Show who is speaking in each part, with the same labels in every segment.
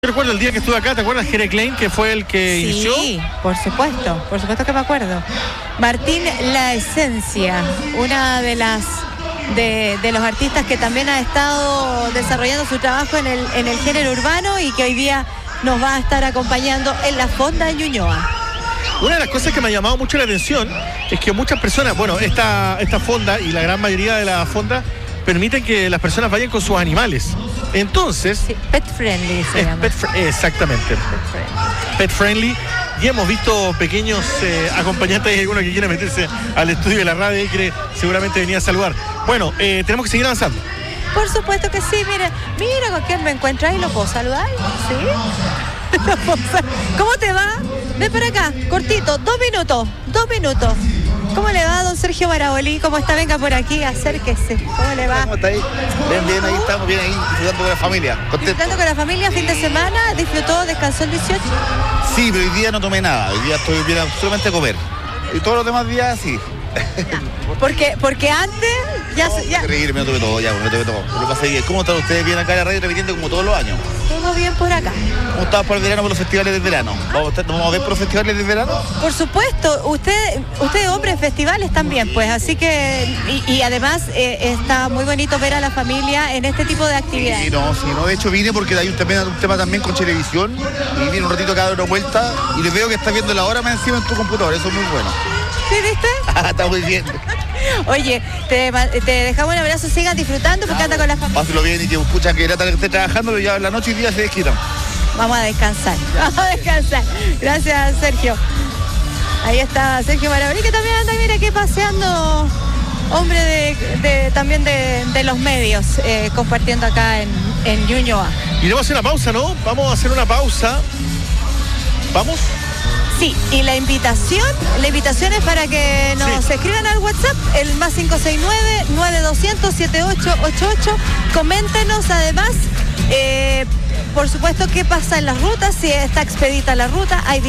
Speaker 1: Yo recuerdo el día que estuve acá, ¿te acuerdas? Jere Klein, que fue el que inició.
Speaker 2: Sí, por supuesto que me acuerdo. Martín La Esencia, una de las de los artistas que también ha estado desarrollando su trabajo en el género urbano y que hoy día nos va a estar acompañando en la Fonda de Ñuñoa.
Speaker 1: Una de las cosas que me ha llamado mucho la atención es que muchas personas, bueno, esta fonda y la gran mayoría de la fonda permiten que las personas vayan con sus animales. Entonces...
Speaker 2: Sí, pet friendly se llama.
Speaker 1: Exactamente. Pet friendly. Y hemos visto pequeños acompañantes, hay alguno que quiere meterse al estudio de la radio y quiere seguramente venir a saludar. Bueno, tenemos que seguir avanzando.
Speaker 2: Por supuesto que sí, mira con quién me encuentro ahí, ¿lo puedo saludar? ¿Sí? ¿Cómo te va? Ven para acá, cortito, 2 minutos. ¿Cómo le va, don Sergio Barabolí? ¿Cómo está? Venga por aquí, acérquese. ¿Cómo le va?
Speaker 3: ¿Cómo está ahí? Bien, ahí estamos, bien ahí, disfrutando con la familia. Contento.
Speaker 2: Disfrutando con la familia, fin de semana, disfrutó, descansó el 18.
Speaker 3: Sí, pero hoy día no tomé nada, hoy día estoy bien solamente a comer. Y todos los demás días sí.
Speaker 2: Porque antes ya...
Speaker 3: Reír, me lo tomé todo, Lo pasé bien. ¿Cómo están ustedes? Bien acá en la radio repitiendo como todos los años.
Speaker 2: Todo bien por acá.
Speaker 3: ¿Cómo estás por el verano, por los festivales del verano? ¿Nos vamos a ver por los festivales del verano?
Speaker 2: Por supuesto, usted hombre, festivales también, pues, así que, y además está muy bonito ver a la familia en este tipo de actividades.
Speaker 3: Sí, no, de hecho vine porque hay un tema también con televisión, y vine un ratito acá a dar una vuelta, y les veo que estás viendo la hora más encima en tu computador, eso es muy bueno.
Speaker 2: ¿Sí, viste?
Speaker 3: Está muy bien.
Speaker 2: Oye, te dejamos un abrazo, sigan disfrutando porque anda con la familia.
Speaker 3: Pásalo bien y que escuchan que lata que esté trabajando, pero ya en la noche y día se desquitan.
Speaker 2: Vamos a descansar. Gracias, Sergio. Ahí está Sergio Barabolí, que también anda, mira, aquí paseando, hombre también de los medios, compartiendo acá en Ñuñoa.
Speaker 1: Y vamos a hacer una pausa, ¿no? Vamos a hacer una pausa. ¿Vamos?
Speaker 2: Sí, y la invitación es para que nos escriban al WhatsApp, el más 569-9200-7888. Coméntenos además, por supuesto, qué pasa en las rutas, si está expedita la ruta. Hay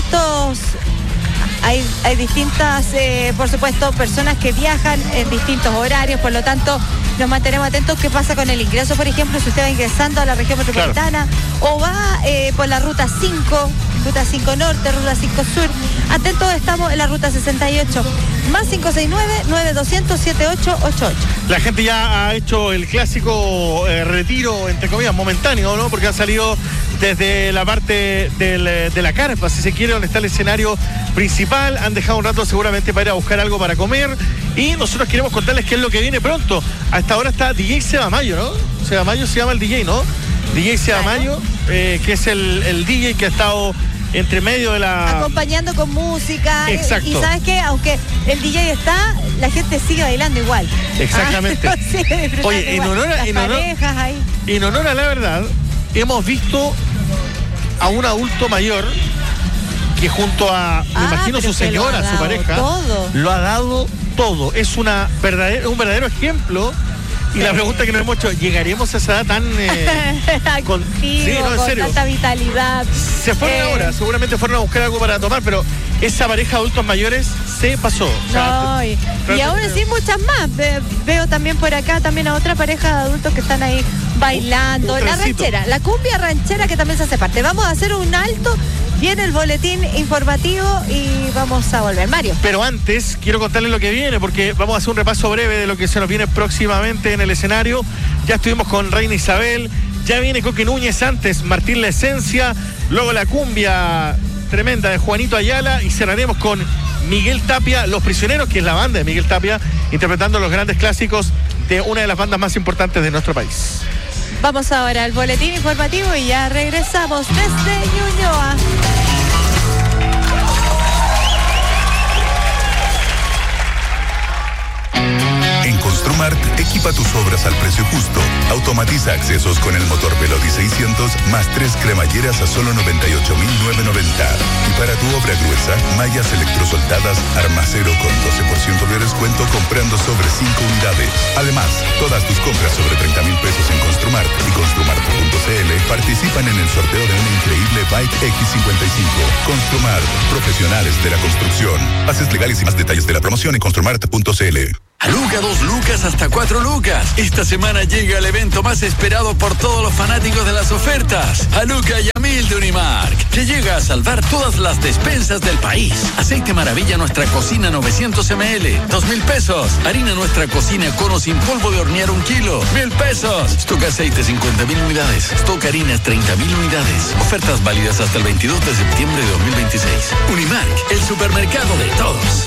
Speaker 2: distintas, por supuesto, personas que viajan en distintos horarios, por lo tanto, nos mantenemos atentos qué pasa con el ingreso, por ejemplo, si usted va ingresando a la región metropolitana, o va por la ruta 5, ruta 5 norte, ruta 5 sur. Atentos estamos en la ruta 68, más 569-9200-7888.
Speaker 1: La gente ya ha hecho el clásico retiro, entre comillas, momentáneo, ¿no? Porque ha salido desde la parte de la carpa, si se quiere, donde está el escenario principal. Han dejado un rato seguramente para ir a buscar algo para comer. Y nosotros queremos contarles qué es lo que viene pronto. Hasta ahora está DJ Seba Mayo, ¿no? Seba Mayo se llama el DJ, ¿no? DJ Seba Mayo, que es el DJ que ha estado entre medio de la...
Speaker 2: acompañando con música.
Speaker 1: Exacto.
Speaker 2: Y ¿sabes qué? Aunque el DJ está, la gente sigue bailando igual.
Speaker 1: Exactamente. Oye, en honor a la verdad, hemos visto a un adulto mayor que junto a, me imagino, su señora, su pareja, lo ha dado todo. Es un verdadero ejemplo. Y la pregunta que nos hemos hecho, ¿llegaremos a esa edad tan...
Speaker 2: con tanta vitalidad?
Speaker 1: Se fueron ahora, seguramente fueron a buscar algo para tomar, pero esa pareja de adultos mayores se pasó.
Speaker 2: Y aún así muchas más. Veo también por acá también a otra pareja de adultos que están ahí bailando. La ranchera, la cumbia ranchera, que también se hace parte. Vamos a hacer un alto. Viene el boletín informativo y vamos a volver. Mario.
Speaker 1: Pero antes, quiero contarles lo que viene, porque vamos a hacer un repaso breve de lo que se nos viene próximamente en el escenario. Ya estuvimos con Reina Isabel, ya viene Coque Núñez antes, Martín La Esencia, luego la cumbia tremenda de Juanito Ayala y cerraremos con Miguel Tapia, Los Prisioneros, que es la banda de Miguel Tapia, interpretando los grandes clásicos de una de las bandas más importantes de nuestro país.
Speaker 2: Vamos ahora al boletín informativo y ya regresamos desde Ñuñoa.
Speaker 4: En Construmart, equipa tus obras al precio justo. Automatiza accesos con el motor Velody 600 más 3 cremalleras a solo $98,990. Y para tu obra gruesa, mallas electrosoldadas Armacero con 12% de descuento comprando sobre 5 unidades. Además, todas tus compras sobre $30,000 en Construmart y Construmart.cl participan en el sorteo de una increíble Bike X55. Construmart, profesionales de la construcción. Bases legales y más detalles de la promoción en Construmart.cl.
Speaker 5: A Luca 2 lucas hasta 4 lucas. Esta semana llega el evento más esperado por todos los fanáticos de las ofertas. A Luca y a 1000 de Unimark, que llega a salvar todas las despensas del país. Aceite Maravilla Nuestra Cocina 900 ml, 2.000 pesos. Harina Nuestra Cocina Cono sin polvo de hornear 1 kilo, 1.000 pesos. Stock Aceite 50.000 unidades. Stock Harinas 30.000 unidades. Ofertas válidas hasta el 22 de septiembre de 2026. Unimark, el supermercado de todos.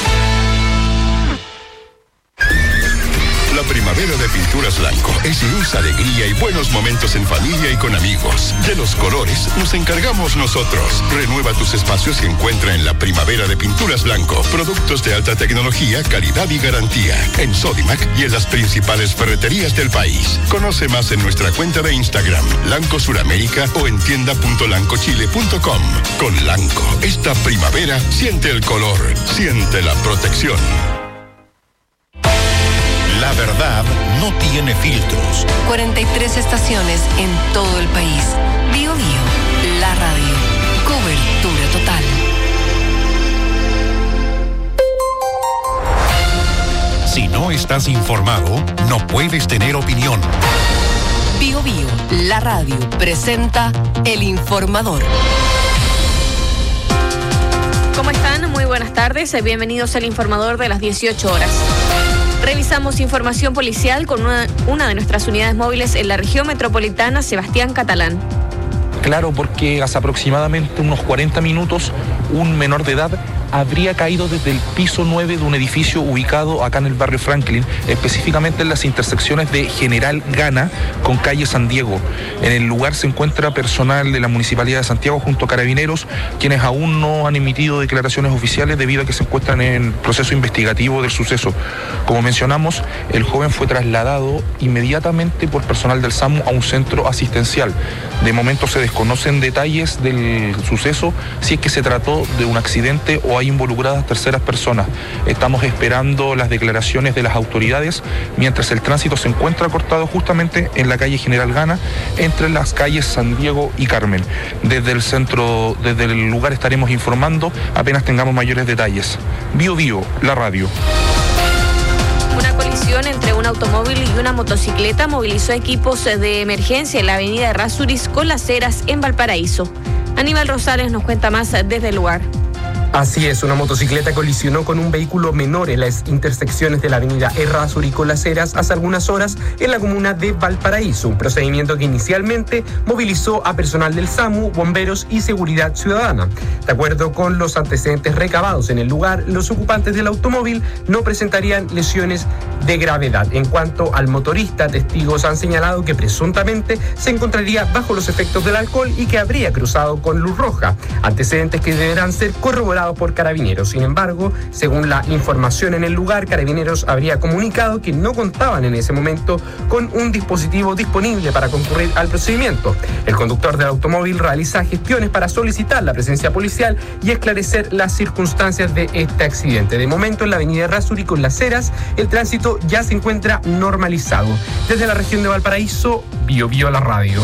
Speaker 6: La primavera de Pinturas Blanco es luz, alegría y buenos momentos en familia y con amigos. De los colores nos encargamos nosotros. Renueva tus espacios y encuentra en la primavera de Pinturas Blanco productos de alta tecnología, calidad y garantía. En Sodimac y en las principales ferreterías del país. Conoce más en nuestra cuenta de Instagram, Lanco Suramérica, o en tienda.lancochile.com. Con Lanco, esta primavera siente el color, siente la protección.
Speaker 7: La verdad no tiene filtros.
Speaker 8: 43 estaciones en todo el país. Bio Bio, la radio. Cobertura total.
Speaker 7: Si no estás informado, no puedes tener opinión.
Speaker 8: Bio Bio, la radio, presenta El Informador.
Speaker 9: ¿Cómo están? Muy buenas tardes. Bienvenidos al Informador de las 18 horas. Revisamos información policial con una de nuestras unidades móviles en la región metropolitana, Sebastián Catalán.
Speaker 10: Claro, porque hace aproximadamente unos 40 minutos un menor de edad habría caído desde el piso 9 de un edificio ubicado acá en el barrio Franklin, específicamente en las intersecciones de General Gana con calle San Diego. En el lugar se encuentra personal de la Municipalidad de Santiago junto a carabineros, quienes aún no han emitido declaraciones oficiales debido a que se encuentran en proceso investigativo del suceso. Como mencionamos, el joven fue trasladado inmediatamente por personal del SAMU a un centro asistencial. De momento se desconocen detalles del suceso, si es que se trató de un accidente o hay involucradas terceras personas. Estamos esperando las declaraciones de las autoridades mientras el tránsito se encuentra cortado justamente en la calle General Gana entre las calles San Diego y Carmen. Desde el centro, desde el lugar estaremos informando apenas tengamos mayores detalles. Bio Bio, la radio.
Speaker 9: Una colisión entre un automóvil y una motocicleta movilizó equipos de emergencia en la avenida Errázuriz con Las Heras en Valparaíso. Aníbal Rosales nos cuenta más desde el lugar.
Speaker 11: Así es, una motocicleta colisionó con un vehículo menor en las intersecciones de la avenida Errázuriz con Las Heras hace algunas horas en la comuna de Valparaíso, un procedimiento que inicialmente movilizó a personal del SAMU, bomberos y seguridad ciudadana. De acuerdo con los antecedentes recabados en el lugar, los ocupantes del automóvil no presentarían lesiones de gravedad. En cuanto al motorista, testigos han señalado que presuntamente se encontraría bajo los efectos del alcohol y que habría cruzado con luz roja, antecedentes que deberán ser corroborados por Carabineros. Sin embargo, según la información en el lugar, Carabineros habría comunicado que no contaban en ese momento con un dispositivo disponible para concurrir al procedimiento. El conductor del automóvil realiza gestiones para solicitar la presencia policial y esclarecer las circunstancias de este accidente. De momento, en la avenida Errázuriz con Las Heras, el tránsito ya se encuentra normalizado. Desde la región de Valparaíso, Bio Bio, la radio.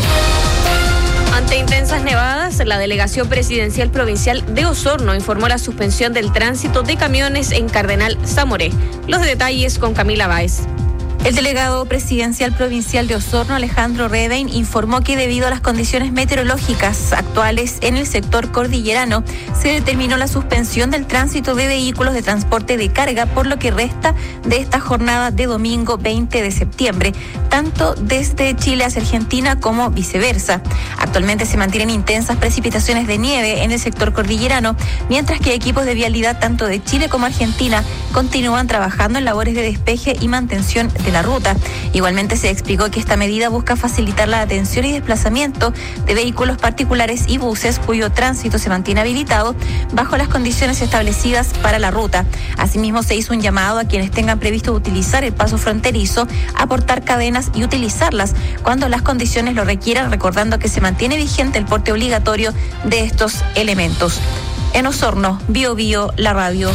Speaker 9: Ante intensas nevadas, la Delegación Presidencial Provincial de Osorno informó la suspensión del tránsito de camiones en Cardenal Zamoré. Los detalles con Camila Báez.
Speaker 2: El delegado presidencial provincial de Osorno, Alejandro Redain, informó que debido a las condiciones meteorológicas actuales en el sector cordillerano, se determinó la suspensión del tránsito de vehículos de transporte de carga por lo que resta de esta jornada de domingo 20 de septiembre, tanto desde Chile hacia Argentina como viceversa. Actualmente se mantienen intensas precipitaciones de nieve en el sector cordillerano, mientras que equipos de vialidad tanto de Chile como Argentina continúan trabajando en labores de despeje y mantención de la ruta. Igualmente se explicó que esta medida busca facilitar la atención y desplazamiento de vehículos particulares y buses cuyo tránsito se mantiene habilitado bajo las condiciones establecidas para la ruta. Asimismo, se hizo un llamado a quienes tengan previsto utilizar el paso fronterizo a portar cadenas y utilizarlas cuando las condiciones lo requieran, recordando que se mantiene vigente el porte obligatorio de estos elementos. En Osorno, Bio Bio, la radio.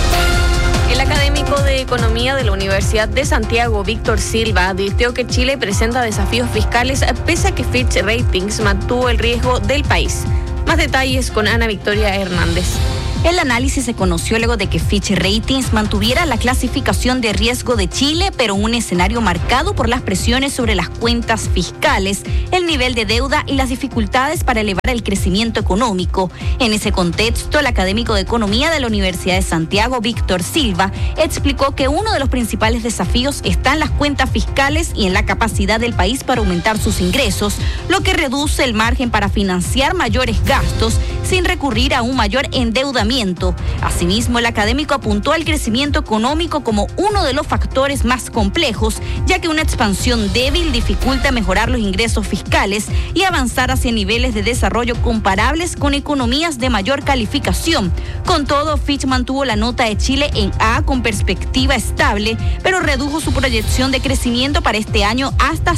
Speaker 9: El académico de Economía de la Universidad de Santiago, Víctor Silva, advirtió que Chile presenta desafíos fiscales pese a que Fitch Ratings mantuvo el riesgo del país. Más detalles con Ana Victoria Hernández.
Speaker 12: El análisis se conoció luego de que Fitch Ratings mantuviera la clasificación de riesgo de Chile, pero en un escenario marcado por las presiones sobre las cuentas fiscales, el nivel de deuda y las dificultades para elevar el crecimiento económico. En ese contexto, el académico de Economía de la Universidad de Santiago, Víctor Silva, explicó que uno de los principales desafíos está en las cuentas fiscales y en la capacidad del país para aumentar sus ingresos, lo que reduce el margen para financiar mayores gastos sin recurrir a un mayor endeudamiento. Asimismo, el académico apuntó al crecimiento económico como uno de los factores más complejos, ya que una expansión débil dificulta mejorar los ingresos fiscales y avanzar hacia niveles de desarrollo comparables con economías de mayor calificación. Con todo, Fitch mantuvo la nota de Chile en A con perspectiva estable, pero redujo su proyección de crecimiento para este año hasta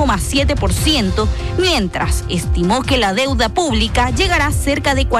Speaker 12: 0,7%, mientras estimó que la deuda pública llegará a cerca de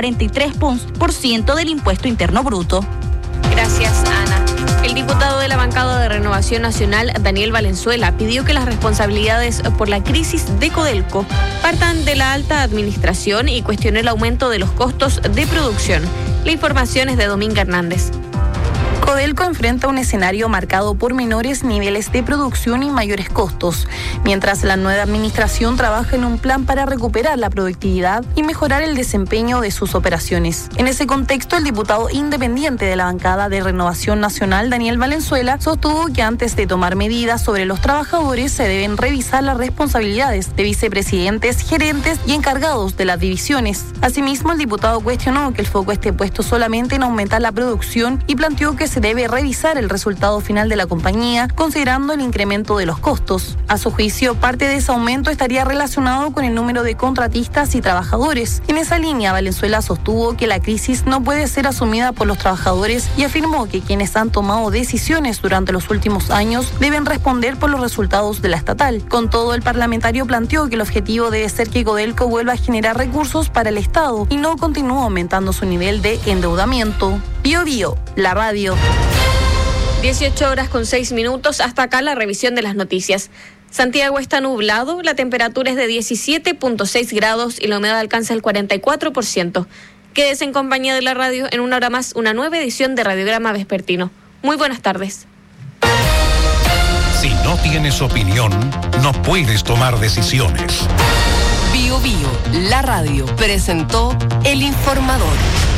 Speaker 12: 43% del impuesto interno bruto.
Speaker 9: Gracias, Ana. El diputado de la bancada de Renovación Nacional, Daniel Valenzuela, pidió que las responsabilidades por la crisis de Codelco partan de la alta administración y cuestionó el aumento de los costos de producción. La información es de Dominga Hernández.
Speaker 13: Codelco enfrenta un escenario marcado por menores niveles de producción y mayores costos, mientras la nueva administración trabaja en un plan para recuperar la productividad y mejorar el desempeño de sus operaciones. En ese contexto, el diputado independiente de la bancada de Renovación Nacional, Daniel Valenzuela, sostuvo que antes de tomar medidas sobre los trabajadores se deben revisar las responsabilidades de vicepresidentes, gerentes y encargados de las divisiones. Asimismo, el diputado cuestionó que el foco esté puesto solamente en aumentar la producción y planteó que se debe revisar el resultado final de la compañía, considerando el incremento de los costos. A su juicio, parte de ese aumento estaría relacionado con el número de contratistas y trabajadores. En esa línea, Valenzuela sostuvo que la crisis no puede ser asumida por los trabajadores y afirmó que quienes han tomado decisiones durante los últimos años deben responder por los resultados de la estatal. Con todo, el parlamentario planteó que el objetivo debe ser que Codelco vuelva a generar recursos para el Estado y no continúe aumentando su nivel de endeudamiento. Bio Bio, la radio.
Speaker 9: 18:06. Hasta acá la revisión de las noticias. Santiago está nublado, la temperatura es de 17.6 grados y la humedad alcanza el 44%. Quédese en compañía de la radio en una hora más, una nueva edición de Radiograma Vespertino. Muy buenas tardes.
Speaker 7: Si no tienes opinión, no puedes tomar decisiones.
Speaker 8: Bio Bio, la radio, presentó El Informador.